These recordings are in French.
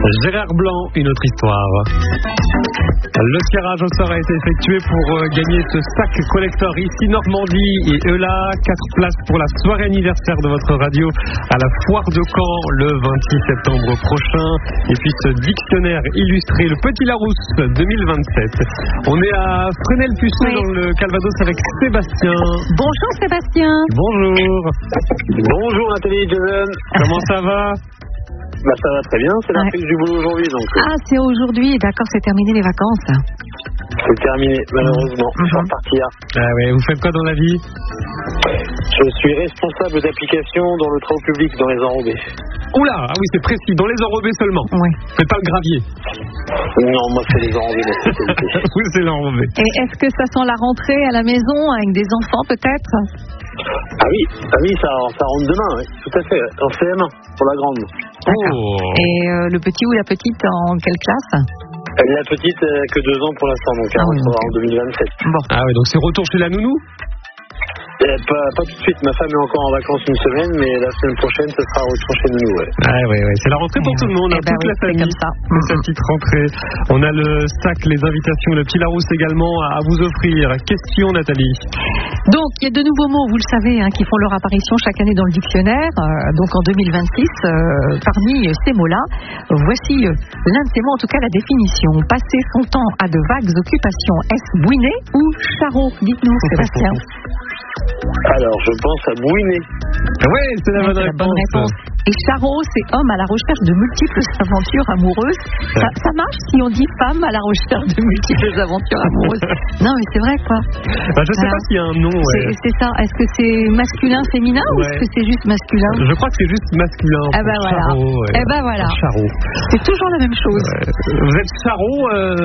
Gérard Blanc, une autre histoire. Le tirage au sort a été effectué pour gagner ce sac collector ici Normandie et Eula. 4 places pour la soirée anniversaire de votre radio à la Foire de Caen le 26 septembre prochain. Et puis ce dictionnaire illustré, le Petit Larousse 2027. On est à Fresnel-Puceau dans le Calvados avec Sébastien. Bonjour Sébastien. Bonjour. Bonjour Nathalie, Jason. Comment ça va? Ça va très bien, c'est la prise du boulot aujourd'hui. Donc, Ah, c'est aujourd'hui, d'accord, c'est terminé les vacances. c'est terminé, malheureusement. Je vais repartir. Ah ouais, vous faites quoi dans la vie? Je suis responsable d'application dans le travaux public dans les enrobés. Oula, ah oui, c'est précis, dans les enrobés seulement. Oui. C'est pas le gravier. Non, moi c'est les enrobés, ma spécialité. Oui, c'est l'enrobé. Et est-ce que ça sent la rentrée à la maison avec des enfants peut-être? Ah oui, ça rentre demain, oui, tout à fait, en CM1, pour la grande. D'accord. Oh. Et le petit ou la petite en quelle classe? La petite, que 2 ans pour l'instant, donc elle rentrera en 2027. Bon. Ah oui, donc c'est retour chez la nounou? Pas tout de suite, ma femme est encore en vacances une semaine, mais la semaine prochaine, ce sera retour chez nous, ouais. Ah oui, c'est la rentrée pour tout le monde, Eh ben toute oui, la c'est famille. comme ça. C'est sa petite rentrée. On a le sac, les invitations, le petit Larousse également à vous offrir. Question Nathalie. Donc, il y a de nouveaux mots, vous le savez, qui font leur apparition chaque année dans le dictionnaire. Donc, en 2026, parmi ces mots-là, voici l'un de ces mots, en tout cas la définition. Passer son temps à de vagues occupations. Est-ce bouiner ou charreau? Dites-nous, Sébastien. Alors, je pense à bouiner. Oui, c'est la bonne réponse. Et charreau, c'est homme à la recherche de multiples aventures amoureuses. Ça marche si on dit femme à la recherche de multiples aventures amoureuses? Non, mais c'est vrai, quoi. Je sais pas s'il y a un nom. C'est ça. Est-ce que c'est masculin, féminin ou est-ce que c'est juste masculin? Je crois que c'est juste masculin. Eh ben voilà. Charreau, Eh ben voilà. Charreau. C'est toujours la même chose. Vous êtes charreau,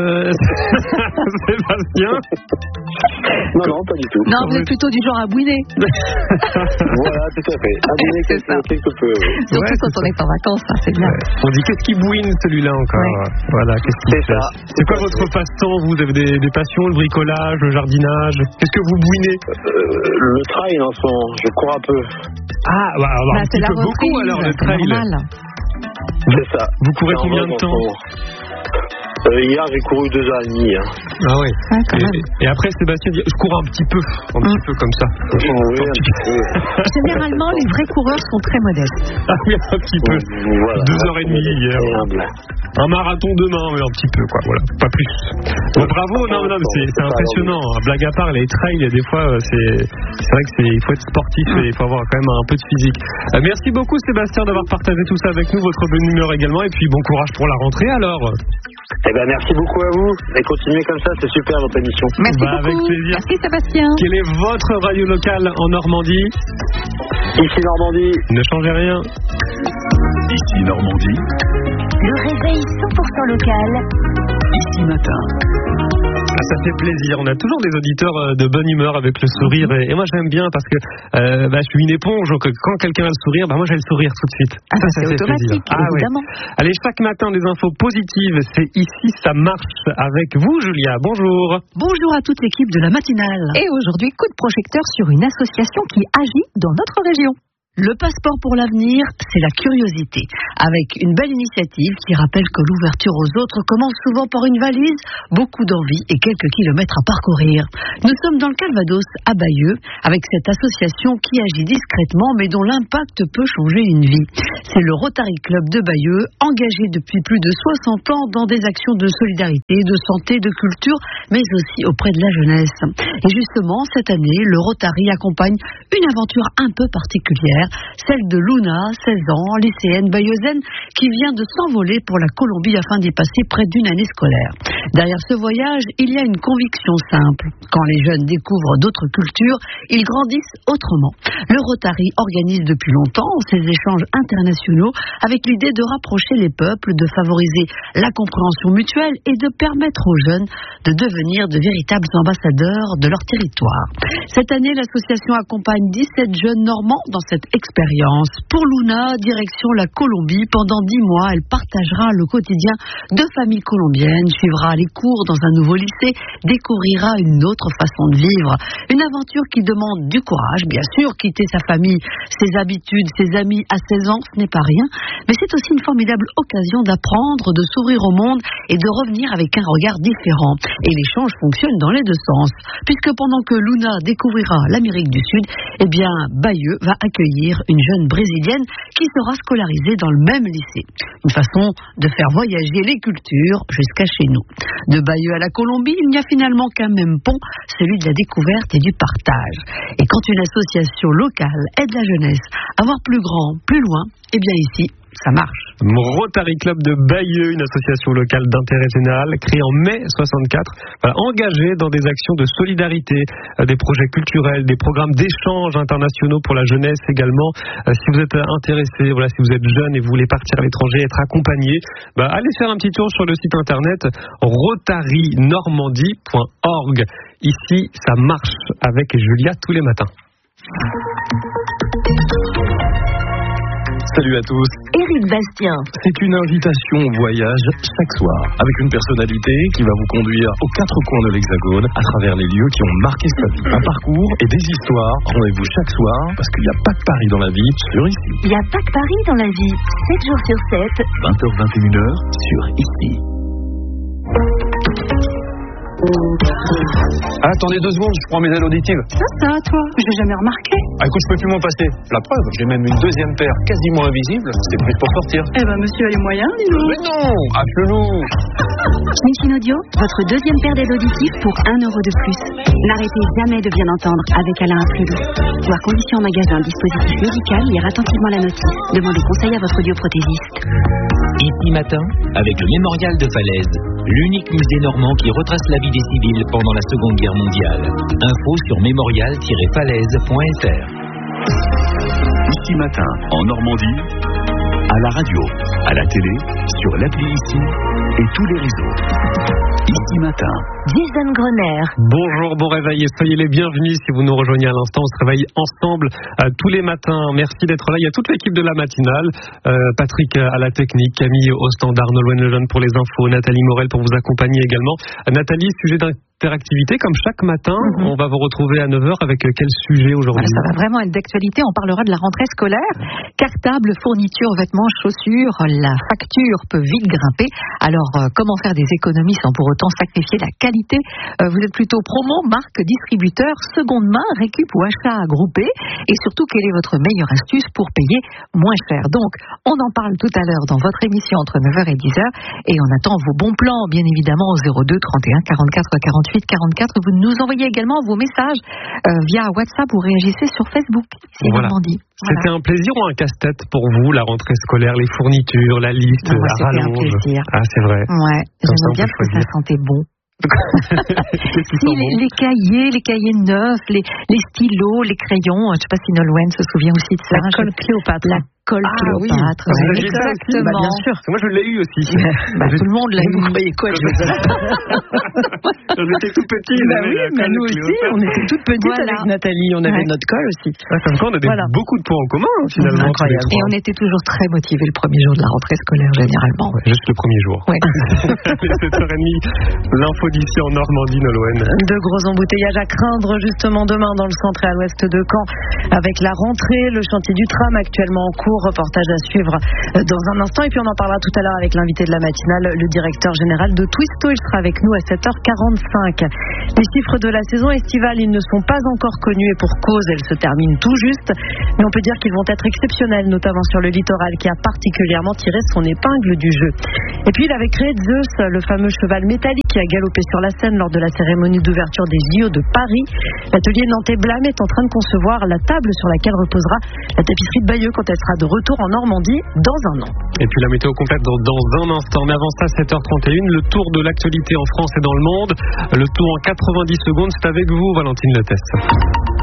Sébastien? Non, pas du tout. Non, vous êtes plutôt du genre à bouiner. Voilà, tout à fait. À bouiner quelque peu. Surtout quand on est en vacances, c'est bien. On dit qu'est-ce qui bouine celui-là encore? Voilà, qu'est-ce qui fait? C'est quoi votre passe-temps? Vous avez des passions, le bricolage, le jardinage? Qu'est-ce que vous bouinez? Le trail en ce moment, je cours un peu. Ah, un petit peu beaucoup alors le trail. C'est ça. Vous courez combien de temps? Hier, j'ai couru 2h30. Ah oui. Et après, Sébastien dit, je cours un petit peu comme ça. Oui, un petit peu. Généralement, les vrais coureurs sont très modestes. Ah oui, un petit peu. Voilà. 2h30 hier. Un marathon demain, mais un petit peu, quoi. Voilà, pas plus. Bon, bravo. Non, c'est impressionnant. Blague à part, les trails, des fois, c'est vrai qu'il faut être sportif et il faut avoir quand même un peu de physique. Merci beaucoup, Sébastien, d'avoir partagé tout ça avec nous, votre bonne humeur également, et puis bon courage pour la rentrée alors. Merci beaucoup à vous et continuez comme ça, c'est super votre émission. Merci beaucoup. Avec plaisir. Merci Sébastien. Quelle est votre radio locale en Normandie? Ici Normandie. Ne changez rien. Ici Normandie. Le réveil 100% local. Ici matin. Ça fait plaisir. On a toujours des auditeurs de bonne humeur avec le sourire et moi j'aime bien parce que je suis une éponge. Donc quand quelqu'un a le sourire, moi j'ai le sourire tout de suite. Ça fait automatique, plaisir. évidemment. Ouais. Allez, chaque matin des infos positives. C'est ici ça marche avec vous, Julia. Bonjour. Bonjour à toute l'équipe de la matinale. Et aujourd'hui, coup de projecteur sur une association qui agit dans notre région. Le passeport pour l'avenir, c'est la curiosité. Avec une belle initiative qui rappelle que l'ouverture aux autres commence souvent par une valise, beaucoup d'envie et quelques kilomètres à parcourir. Nous sommes dans le Calvados, à Bayeux, avec cette association qui agit discrètement mais dont l'impact peut changer une vie. C'est le Rotary Club de Bayeux, engagé depuis plus de 60 ans dans des actions de solidarité, de santé, de culture, mais aussi auprès de la jeunesse. Et justement, cette année, le Rotary accompagne une aventure un peu particulière, celle de Luna, 16 ans, lycéenne bayeuxaine, qui vient de s'envoler pour la Colombie afin d'y passer près d'une année scolaire. Derrière ce voyage, il y a une conviction simple. Quand les jeunes découvrent d'autres cultures, ils grandissent autrement. Le Rotary organise depuis longtemps ces échanges internationaux avec l'idée de rapprocher les peuples, de favoriser la compréhension mutuelle et de permettre aux jeunes de devenir de véritables ambassadeurs de leur territoire. Cette année, l'association accompagne 17 jeunes normands dans cette expérience. Pour Luna, direction la Colombie. Pendant 10 mois, elle partagera le quotidien de familles colombiennes, suivra les cours dans un nouveau lycée, découvrira une autre façon de vivre. Une aventure qui demande du courage, bien sûr. Quitter sa famille, ses habitudes, ses amis à 16 ans, ce n'est pas rien. Mais c'est aussi une formidable occasion d'apprendre, de s'ouvrir au monde et de revenir avec un regard différent. Et l'échange fonctionne dans les deux sens. Puisque pendant que Luna découvrira l'Amérique du Sud, eh bien, Bayeux va accueillir une jeune brésilienne qui sera scolarisée dans le même lycée. Une façon de faire voyager les cultures jusqu'à chez nous. De Bayeux à la Colombie, il n'y a finalement qu'un même pont, celui de la découverte et du partage. Et quand une association locale aide la jeunesse à voir plus grand, plus loin, eh bien ici, ça marche. Rotary Club de Bayeux, une association locale d'intérêt général créée en mai 64, engagée dans des actions de solidarité, des projets culturels, des programmes d'échanges internationaux pour la jeunesse également. Si vous êtes intéressé, si vous êtes jeune et vous voulez partir à l'étranger, être accompagné, allez faire un petit tour sur le site internet rotarynormandie.org. Ici, ça marche avec Julia tous les matins. Salut à tous. Éric Bastien. C'est une invitation au voyage chaque soir, avec une personnalité qui va vous conduire aux 4 coins de l'Hexagone, à travers les lieux qui ont marqué sa vie. Un parcours et des histoires. Rendez-vous chaque soir, parce qu'il n'y a pas que Paris dans la vie, sur Ici. Il n'y a pas que Paris dans la vie. 7 jours sur 7. 20h-21h, sur Ici. Attendez 2 secondes, je prends mes ailes auditives. Ça, toi, je l'ai jamais remarqué. Écoute, je peux plus m'en passer. La preuve, j'ai même une deuxième paire quasiment invisible. C'est plus pour sortir. Eh ben, monsieur a les moyens, dis donc. Mais non, appelez-nous. Machine Audio, votre deuxième paire d'ailes auditives pour 1 euro de plus. N'arrêtez jamais de bien entendre avec Alain Afflelou. Voir conditions en magasin, dispositif médical, lire attentivement la notice. Demandez conseil à votre audioprothésiste. Ici matin, avec le Mémorial de Falaise, l'unique musée normand qui retrace la vie des civils pendant la Seconde Guerre mondiale. Info sur mémorial-falaise.fr. Ici matin, en Normandie, à la radio, à la télé, sur l'appli Ici et tous les réseaux. Ici matin. Jason Grener. Bonjour, bon réveil et soyez les bienvenus si vous nous rejoignez à l'instant. On se réveille ensemble tous les matins. Merci d'être là. Il y a toute l'équipe de la matinale. Patrick à la technique, Camille au standard, Nolwenn Lejeune pour les infos, Nathalie Morel pour vous accompagner également. Nathalie, sujet d'interactivité comme chaque matin. On va vous retrouver à 9h avec quel sujet aujourd'hui? Ça va vraiment être d'actualité. On parlera de la rentrée scolaire. Cartable, fournitures, vêtements, chaussures. La facture peut vite grimper. Alors, comment faire des économies sans pour autant sacrifier la qualité? Vous êtes plutôt promo, marque, distributeur, seconde main, récup ou achat groupé? Et surtout, quelle est votre meilleure astuce pour payer moins cher? Donc, on en parle tout à l'heure dans votre émission entre 9h et 10h. Et on attend vos bons plans, bien évidemment, au 02 31 44 48 44. Vous nous envoyez également vos messages via WhatsApp ou réagissez sur Facebook. C'est Normandie. C'était un plaisir ou un casse-tête pour vous, la rentrée scolaire, les fournitures, la liste, la rallonge? C'était un plaisir. Ah, c'est vrai. Ouais, j'aime bien parce que ça sentait bon. Les cahiers neufs, les stylos, les crayons. Je ne sais pas si Nolwenn se souvient aussi de ça. La colle Cléopâtre. La colle Cléopâtre. Oui. Exactement. Bien sûr. Moi, je l'ai eu aussi. Tout le monde l'a eu. Vous croyez quoi? J'étais tout petit. Mais nous aussi, on était toutes petites avec Nathalie. On avait notre colle aussi. On a beaucoup de points en commun, finalement. Incroyable. Et on était toujours très motivés le premier jour de la rentrée scolaire, généralement. Juste le premier jour. Ouais. 7h30, l'info d'ici en Normandie, Nolwenn. De gros embouteillages à craindre justement demain dans le centre et à l'ouest de Caen. Avec la rentrée, le chantier du tram actuellement en cours. Reportage à suivre dans un instant. Et puis on en parlera tout à l'heure avec l'invité de la matinale, le directeur général de Twisto. Il sera avec nous à 7h45. Les chiffres de la saison estivale, ils ne sont pas encore connus et pour cause, elles se terminent tout juste. Mais on peut dire qu'ils vont être exceptionnels, notamment sur le littoral qui a particulièrement tiré son épingle du jeu. Et puis il avait créé Zeus, le fameux cheval métallique qui a galopé sur la scène lors de la cérémonie d'ouverture des JO de Paris. L'atelier nantais Blâme est en train de concevoir la table sur laquelle reposera la tapisserie de Bayeux quand elle sera de retour en Normandie dans un an. Et puis la météo complète dans un instant. Mais avant ça, 7h31, le tour de l'actualité en France et dans le monde. Le tour en 90 secondes, c'est avec vous, Valentine Leteste.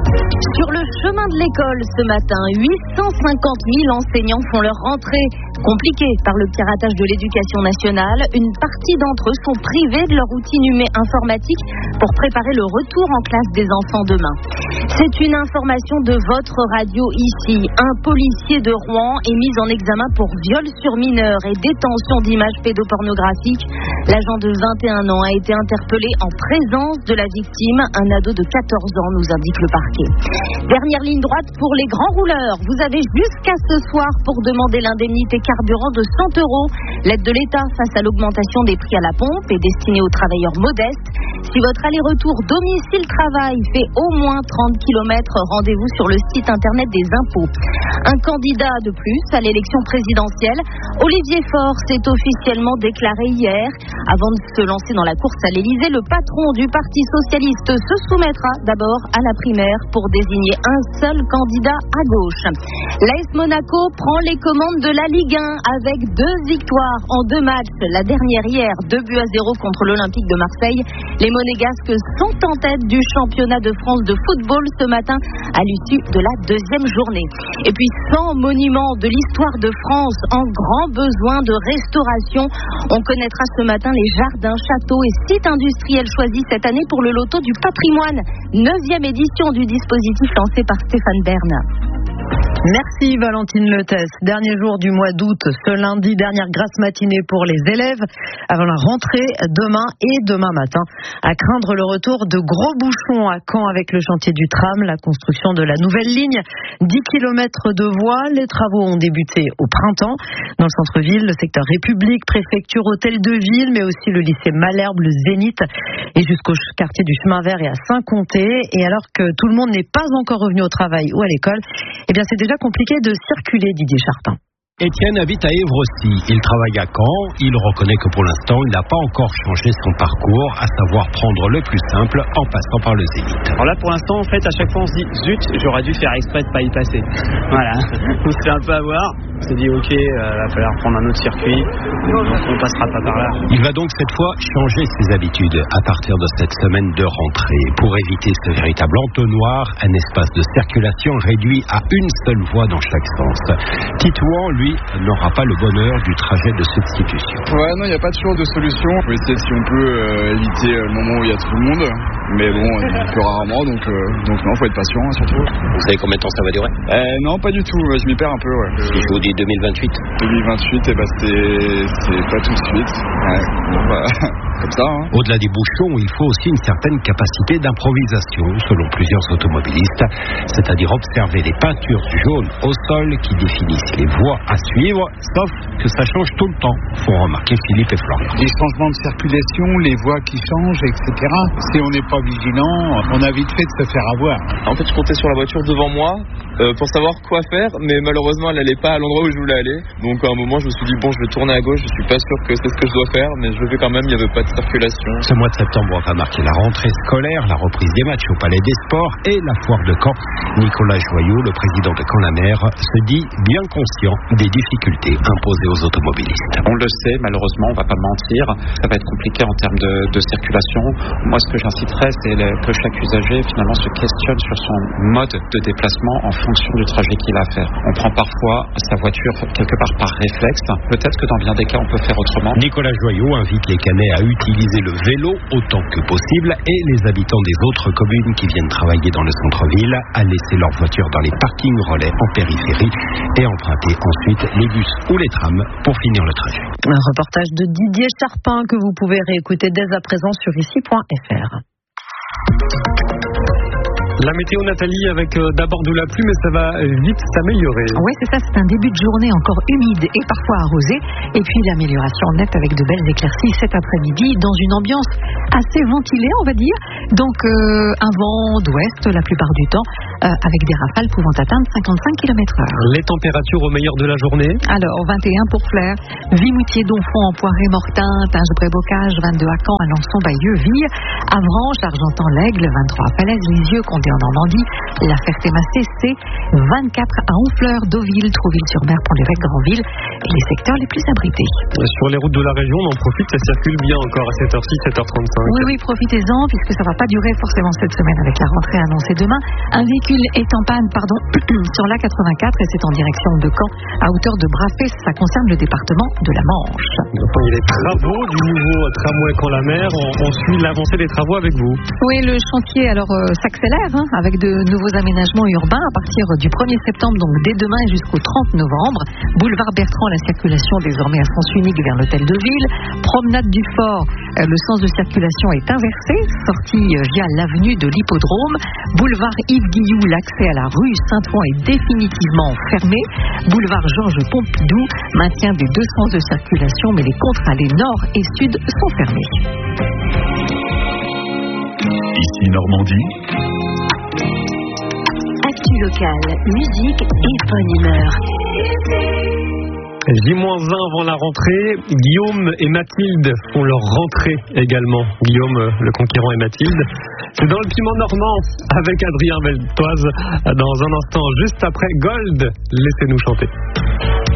Sur le chemin de l'école ce matin, 850 000 enseignants font leur rentrée. Compliquée par le piratage de l'éducation nationale, une partie d'entre eux sont privés de leur outil informatique pour préparer le retour en classe des enfants demain. C'est une information de votre radio ici. Un policier de Rouen est mis en examen pour viol sur mineur et détention d'images pédopornographiques. L'agent de 21 ans a été interpellé en présence de la victime, un ado de 14 ans, nous indique le parquet. Dernière ligne droite pour les grands rouleurs. Vous avez jusqu'à ce soir pour demander l'indemnité carburant de 100 €. L'aide de l'État face à l'augmentation des prix à la pompe est destinée aux travailleurs modestes. Si votre aller-retour domicile-travail fait au moins 30 km, rendez-vous sur le site internet des impôts. Un candidat de plus à l'élection présidentielle, Olivier Faure, s'est officiellement déclaré hier. Avant de se lancer dans la course à l'Élysée, le patron du Parti socialiste se soumettra d'abord à la primaire pour désigner un seul candidat à gauche. L'AS Monaco prend les commandes de la Ligue 1 avec 2 victoires en 2 matchs. La dernière hier, 2-0 contre l'Olympique de Marseille. Les Monégasques sont en tête du championnat de France de football ce matin à l'issue de la 2e journée. Et puis 100 monuments de l'histoire de France en grand besoin de restauration. On connaîtra ce matin les jardins, châteaux et sites industriels choisis cette année pour le loto du patrimoine. 9e édition du dispositif lancé par Stéphane Bern. Merci Valentine Letes. Dernier jour du mois d'août, ce lundi, dernière grasse matinée pour les élèves avant la rentrée demain et demain matin. À craindre le retour de gros bouchons à Caen avec le chantier du tram, la construction de la nouvelle ligne, 10 km de voies. Les travaux ont débuté au printemps. Dans le centre-ville, le secteur République, préfecture, hôtel de ville, mais aussi le lycée Malherbe, le Zénith et jusqu'au quartier du Chemin Vert et à Saint-Comté. Et alors que tout le monde n'est pas encore revenu au travail ou à l'école, eh bien c'est déjà compliqué de circuler, Didier Charpin. Étienne habite à Évrecy. Il travaille à Caen. Il reconnaît que pour l'instant, il n'a pas encore changé son parcours, à savoir prendre le plus simple en passant par le Zénith. Alors là, pour l'instant, en fait, à chaque fois, on se dit zut, j'aurais dû faire exprès de pas y passer. Voilà, on se fait un peu avoir. On s'est dit ok, va falloir prendre un autre circuit. Donc on passera pas par là. Il va donc cette fois changer ses habitudes à partir de cette semaine de rentrée pour éviter ce véritable entonnoir, un espace de circulation réduit à une seule voie dans chaque sens. Titouan, lui, n'aura pas le bonheur du trajet de substitution. Ouais, non, il n'y a pas toujours de solution. On peut essayer si on peut éviter le moment où il y a tout le monde. Mais bon, plus rarement, donc non, faut être patient, hein, surtout. Vous savez combien de temps ça va durer? Non, pas du tout, je m'y perds un peu, ouais. Si je vous dis 2028? 2028, c'est pas tout de suite. Ouais, bon, bah, comme ça. Hein. Au-delà des bouchons, il faut aussi une certaine capacité d'improvisation, selon plusieurs automobilistes, c'est-à-dire observer les peintures jaunes au sol qui définissent les voies à suivre, sauf que ça change tout le temps, font remarquer Philippe et Florian. Les changements de circulation, les voies qui changent, etc. Si on n'est pas vigilant, on a vite fait de se faire avoir. En fait, je comptais sur la voiture devant moi pour savoir quoi faire, mais malheureusement, elle n'allait pas à l'endroit où je voulais aller. Donc à un moment, je me suis dit, bon, je vais tourner à gauche, je suis pas sûr que c'est ce que je dois faire, mais je le fais quand même, il n'y avait pas de circulation. Ce mois de septembre va marquer la rentrée scolaire, la reprise des matchs au Palais des Sports et la foire de Caen. Nicolas Joyot, le président de Caen-la-Mer, se dit bien conscient des difficultés imposées aux automobilistes. On le sait, malheureusement, on va pas mentir, ça va être compliqué en termes de circulation. Moi, ce que j'inciterais, c'est que chaque usager, finalement, se questionne sur son mode de déplacement en fonction du trajet qu'il a à faire. On prend parfois sa voiture quelque part par réflexe. Peut-être que dans bien des cas, on peut faire autrement. Nicolas Joyot invite les Canets à utiliser le vélo autant que possible et les habitants des autres communes qui viennent travailler dans le centre-ville à laisser leur voiture dans les parkings relais en périphérie et emprunter ensuite les bus ou les trams pour finir le trajet. Un reportage de Didier Charpin que vous pouvez réécouter dès à présent sur ici.fr. La météo, Nathalie, avec d'abord de la pluie, mais ça va vite s'améliorer. Oui, c'est ça, c'est un début de journée encore humide et parfois arrosé. Et puis l'amélioration nette avec de belles éclaircies cet après-midi dans une ambiance assez ventilée, on va dire. Donc un vent d'ouest la plupart du temps, avec des rafales pouvant atteindre 55 km/h. Les températures au meilleur de la journée? Alors, 21 pour Flers, Vimoutier, Donfont, Empoiré, Mortain, Tinge-Bray-Bocage, 22 à Caen, Alençon, Bayeux, Vire, Avranches, Argentan, l'Aigle, 23 à Falaise, Lisieux, Condé, arrivé en Normandie. La Ferté-Massé, 24 à Honfleur, Deauville, Trouville-sur-Mer, Pont-l'Évêque, Granville et les secteurs les plus abrités. Sur les routes de la région, on en profite, ça circule bien encore à 7h06, 7h35. Oui, profitez-en, puisque ça ne va pas durer forcément cette semaine avec la rentrée annoncée demain. Un véhicule est en panne, sur l'A84 et c'est en direction de Caen, à hauteur de Brafès. Ça concerne le département de la Manche. Donc, il y a les travaux du nouveau tramway Caen-la-Mer. On suit l'avancée des travaux avec vous. Oui, le chantier s'accélère avec de nouveaux aménagements urbains à partir du 1er septembre, donc dès demain jusqu'au 30 novembre. Boulevard Bertrand, la circulation désormais à sens unique vers l'hôtel de ville. Promenade du Fort, le sens de circulation est inversé, sortie via l'avenue de l'Hippodrome. Boulevard Yves Guilloux, l'accès à la rue Saint-Ouen est définitivement fermé. Boulevard Georges Pompidou, maintien des deux sens de circulation, mais les contre-allées nord et sud sont fermés. Ici Normandie. Actu locale, musique et bonne humeur. J-1 avant la rentrée, Guillaume et Mathilde font leur rentrée également. Guillaume, le conquérant, et Mathilde. C'est dans le piment normand avec Adrien Beltoise dans un instant, juste après Gold. Laissez-nous chanter.